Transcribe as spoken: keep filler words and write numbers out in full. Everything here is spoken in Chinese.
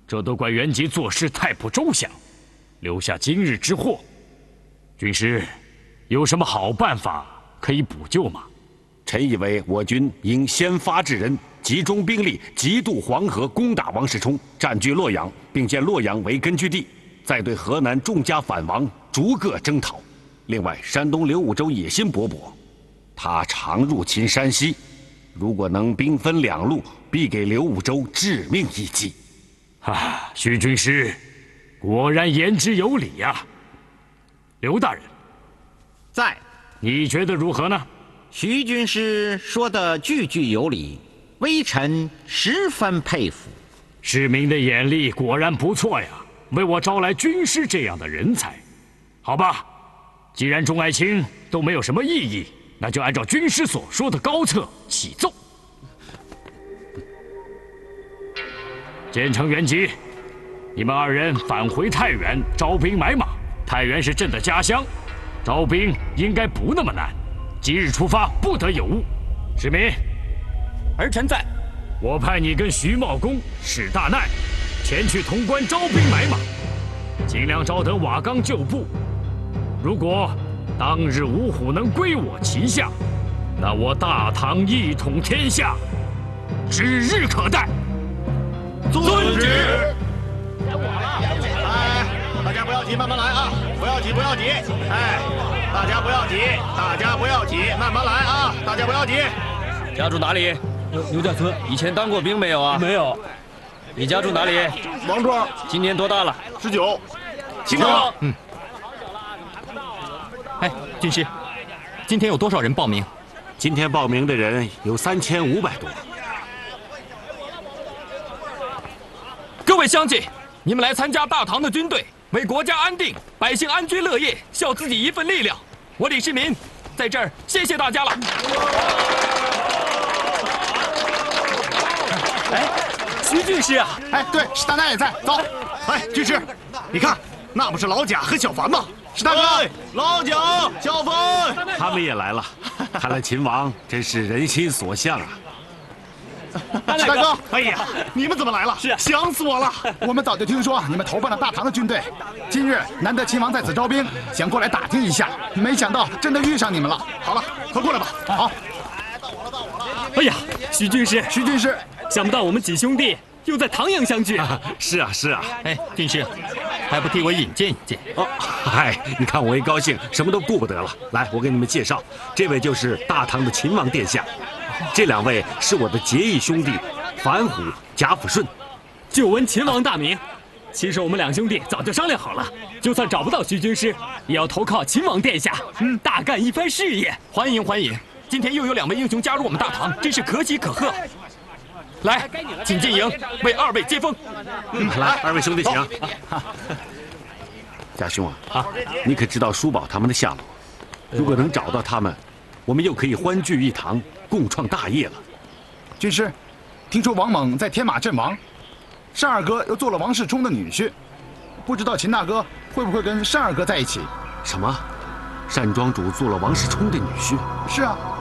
这都怪元吉做事太不周详，留下今日之祸。军师，有什么好办法可以补救吗？ 臣以为我军应先发制人，集中兵力，急渡黄河，攻打王世充，占据洛阳，并建洛阳为根据地，再对河南众家反王逐个征讨。另外，山东刘武周野心勃勃，他常入侵山西，如果能兵分两路，必给刘武周致命一击。 啊，徐军师，果然言之有理呀、啊。刘大人， 在， 你觉得如何呢？ 徐军师说的句句有理，微臣十分佩服。 市民的眼力果然不错呀，为我招来军师这样的人才。好吧，既然众爱卿都没有什么异议，那就按照军师所说的高策启奏。建成、元吉，你们二人返回太原招兵买马。太原是朕的家乡，招兵应该不那么难。即日出发，不得有误。市民， 儿臣在。 我派你跟徐茂公、史大奈前去潼关招兵买马，尽量招得瓦岗旧部。如果当日五虎能归我旗下，那我大唐一统天下指日可待。 遵旨。该我了，哎，大家不要急，慢慢来啊！不要急，不要急，哎，大家不要急，大家不要急，慢慢来啊！大家不要急。 家住哪里？ 牛牛家村。 以前当过兵没有啊？ 没有。 你家住哪里？ 王庄。 今年多大了？ 十九。 请坐。 嗯。哎，军师，今天有多少人报名？ 今天报名的人有三千五百多。 各位乡亲，你们来参加大唐的军队，为国家安定、百姓安居乐业，效自己一份力量。我李世民在这儿谢谢大家了。 哎，徐军师啊！ 哎，对，史大奈也在。走，哎，军师，你看，那不是老贾和小樊吗？史大哥，老贾、小樊， 他们也来了。看来秦王真是人心所向啊！ 史大哥，哎呀，你们怎么来了？ 是啊， 想死我了！ 我们早就听说你们投奔了大唐的军队，今日难得秦王在此招兵，想过来打听一下，没想到真的遇上你们了。 好了，快过来吧。 好。 到我了，到我了。 哎呀，徐军师， 徐军师， 想不到我们几兄弟又在唐阳相聚。 啊是啊，是啊。 哎，军师，还不替我引荐引荐？ 哦，嗨，你看我一高兴，什么都顾不得了。来，我给你们介绍，这位就是大唐的秦王殿下。这两位是我的结义兄弟，樊虎、贾抚顺。 久闻秦王大名，其实我们两兄弟早就商量好了，就算找不到徐军师，也要投靠秦王殿下，嗯，大干一番事业。 欢迎欢迎！今天又有两位英雄加入我们大唐，真是可喜可贺。来，请进营，为二位接风。 嗯，来，二位兄弟请。贾兄啊，啊，你可知道叔宝他们的下落？如果能找到他们，我们又可以欢聚一堂，共创大业了。 军师，听说王猛在天马阵亡，单二哥又做了王世充的女婿，不知道秦大哥会不会跟单二哥在一起？ 什么？单庄主做了王世充的女婿？ 是啊。